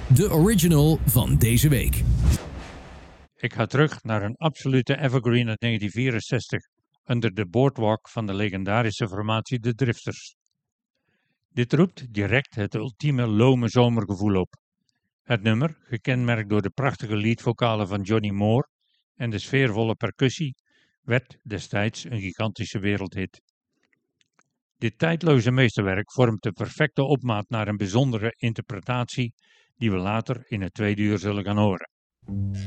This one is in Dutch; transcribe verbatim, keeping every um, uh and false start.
de original van deze week. Ik ga terug naar een absolute evergreen uit negentien vierenzestig, Under the Boardwalk van de legendarische formatie The Drifters. Dit roept direct het ultieme lome zomergevoel op. Het nummer, gekenmerkt door de prachtige leadvocalen van Johnny Moore en de sfeervolle percussie, werd destijds een gigantische wereldhit. Dit tijdloze meesterwerk vormt de perfecte opmaat naar een bijzondere interpretatie die we later in het tweede uur zullen gaan horen.